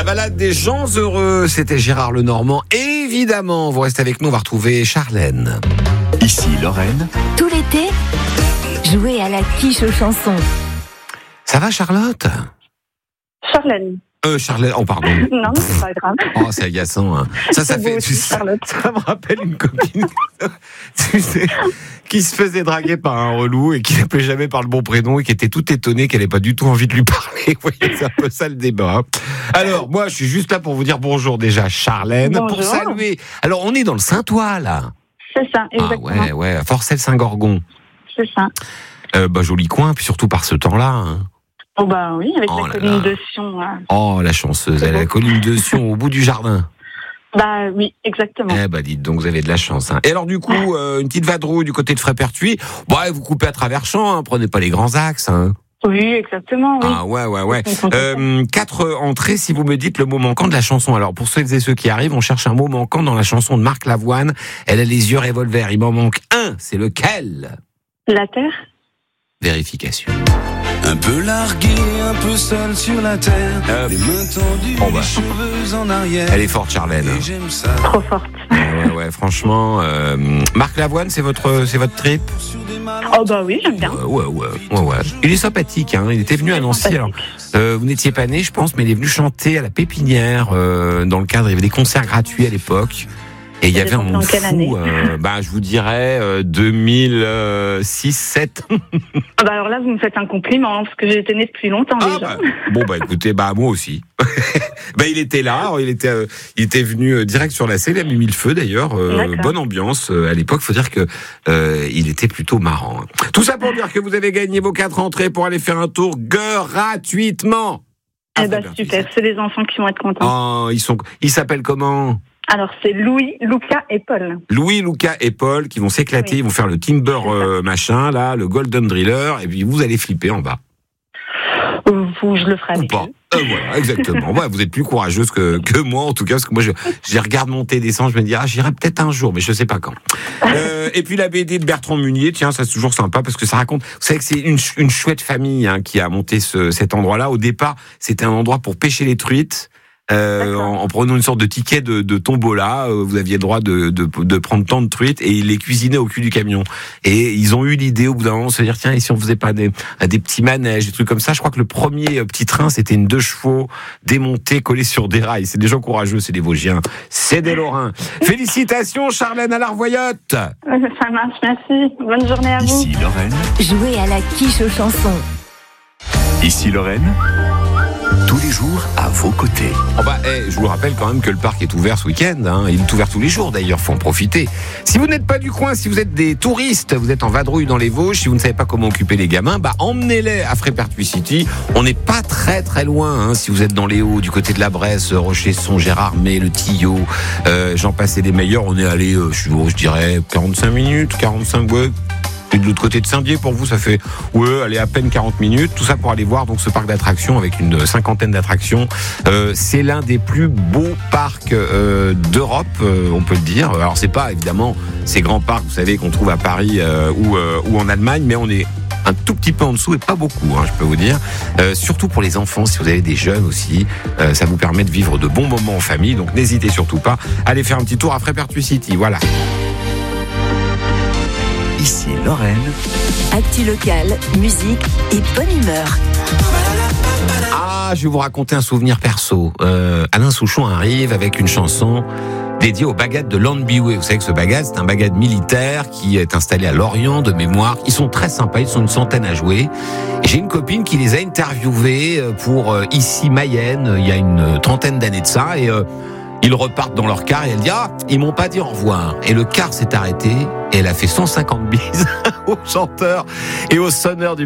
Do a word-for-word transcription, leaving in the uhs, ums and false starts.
balade des gens heureux, c'était Gérard Lenormand. Évidemment, vous restez avec nous, on va retrouver Charlène. Ici Lorraine. Tout l'été, jouez à la quiche aux chansons. Ça va, Charlotte? Charlène. Euh, Charlène, oh pardon. Non, mais c'est pas grave. Oh, c'est agaçant. Hein. Ça, ça C'est fait. beau aussi, Tu sais, Charlotte. ça me rappelle une copine tu sais, qui se faisait draguer par un relou et qui l'appelait jamais par le bon prénom et qui était tout étonnée qu'elle n'ait pas du tout envie de lui parler. Vous voyez, c'est un peu ça le débat. Alors, moi, je suis juste là pour vous dire bonjour déjà, Charlène, Bonjour. pour saluer. Alors, on est dans le Saint-Ouen, là. C'est ça, exactement. Ah ouais, ouais, Forcelles-Saint-Gorgon. C'est ça. Euh, bah, joli coin, puis surtout par ce temps-là. Hein. Oh bah oui, avec Oh la là colline là. de Sion. Hein. Oh, la chanceuse, C'est elle a la beau. colline de Sion au bout du jardin. Bah oui, exactement. Eh bah dites donc, vous avez de la chance. Hein. Et alors du coup, euh, une petite vadrouille du côté de Frépertuis. Bon, ouais, vous coupez à travers champs, hein, prenez pas les grands axes. Hein. Oui, exactement, oui. Ah ouais, ouais, ouais. Ils sont Euh, quatre entrées, si vous me dites le mot manquant de la chanson. Alors pour celles et ceux qui arrivent, on cherche un mot manquant dans la chanson de Marc Lavoine. Elle a les yeux revolver. Il m'en manque un. C'est lequel? La terre. Vérification. Un peu largué, un peu seul sur la terre. Euh, Les mains tendues, oh bah. les cheveux en arrière. Elle est forte, Charlène. Et j'aime ça. Trop forte. Ouais, ouais, ouais, franchement. Euh, Marc Lavoine, c'est votre, c'est votre trip? Oh bah oui, j'aime bien. Ouais, ouais, ouais, ouais, ouais. Il est sympathique, hein. Il était venu à Nancy. Alors, euh, vous n'étiez pas né, je pense, mais il est venu chanter à la Pépinière euh, dans le cadre. Il y avait des concerts gratuits à l'époque. Et il y Vous avait êtes un entré monde en quelle fou. année Euh, bah, je vous dirais euh, deux mille six sept. Ah bah alors là, vous me faites un compliment, parce que j'ai été née depuis longtemps Ah, déjà. bah, bon bah écoutez, bah moi aussi. bah il était là, il était, euh, il était venu euh, direct sur la scène, il a mis le feu d'ailleurs. Euh, D'accord. bonne ambiance euh, à l'époque. Faut dire que euh, il était plutôt marrant. Hein. Tout ça pour dire que vous avez gagné vos quatre entrées pour aller faire un tour gratuitement. Eh bah super, c'est les enfants qui vont être contents. Oh, ils sont, ils s'appellent comment? Alors c'est Louis, Lucas et Paul. Louis, Lucas et Paul qui vont s'éclater, Oui. ils vont faire le Timber euh, machin là, le Golden Driller, et puis vous allez flipper en bas. Vous, je le ferai Ou avec pas. eux. Euh, voilà, exactement. Ouais, vous êtes plus courageuse que, que moi, en tout cas, parce que moi, je, je regarde monter, descendre, je me dis, ah, j'irai peut-être un jour, mais je sais pas quand. Euh, et puis la B D de Bertrand Munier, tiens, ça c'est toujours sympa, parce que ça raconte, vous savez que c'est une, une chouette famille hein, qui a monté ce, cet endroit-là. Au départ, c'était un endroit pour pêcher les truites. Euh, en, en prenant une sorte de ticket de, de tombola, euh, vous aviez le droit de, de, de prendre tant de truites et ils les cuisinaient au cul du camion. Et ils ont eu l'idée au bout d'un moment de se dire tiens, et si on faisait pas des, des petits manèges, des trucs comme ça. Je crois que le premier petit train c'était une deux chevaux démontée, collée sur des rails. C'est des gens courageux, c'est des Vosgiens, c'est des Lorrains. Félicitations Charlène à l'Arvoyotte. Ça marche, merci. Bonne journée à vous. Ici Lorraine. Jouez à la quiche aux chansons. Ici Lorraine. Tous les jours à vos côtés. Oh bah, eh, je vous rappelle quand même que le parc est ouvert ce week-end. Hein. Il est ouvert tous les jours d'ailleurs, faut en profiter. Si vous n'êtes pas du coin, si vous êtes des touristes, vous êtes en vadrouille dans les Vosges, si vous ne savez pas comment occuper les gamins, bah emmenez-les à Frépertuis City. On n'est pas très très loin. Hein. Si vous êtes dans les Hauts, du côté de la Bresse, Rochesson, Gérardmer, le Tillot, euh, j'en passais des meilleurs. On est allé, euh, je, je dirais, quarante-cinq minutes, quarante-cinq, ouais. Et de l'autre côté de Saint-Dié, pour vous, ça fait ouais, allez, à peine quarante minutes. Tout ça pour aller voir donc ce parc d'attractions avec une cinquantaine d'attractions. Euh, c'est l'un des plus beaux parcs euh, d'Europe, euh, on peut le dire. Alors c'est pas évidemment ces grands parcs, vous savez, qu'on trouve à Paris euh, ou, euh, ou en Allemagne, mais on est un tout petit peu en dessous et pas beaucoup, hein, je peux vous dire. Euh, surtout pour les enfants, si vous avez des jeunes aussi, euh, ça vous permet de vivre de bons moments en famille. Donc n'hésitez surtout pas à aller faire un petit tour à Frépertuis City. Voilà. Ici Lorraine. Actu locale, musique et bonne humeur. Ah, je vais vous raconter un souvenir perso. Euh, Alain Souchon arrive avec une chanson dédiée au bagad de Landbioué. Vous savez que ce bagad, c'est un bagad militaire qui est installé à Lorient de mémoire. Ils sont très sympas, ils sont une centaine à jouer. Et j'ai une copine qui les a interviewés pour Ici Mayenne, il y a une trentaine d'années de ça. Et euh, ils repartent dans leur car et elle dit « Ah, ils m'ont pas dit au revoir ». Et le car s'est arrêté et elle a fait cent cinquante bises au chanteur et au sonneur du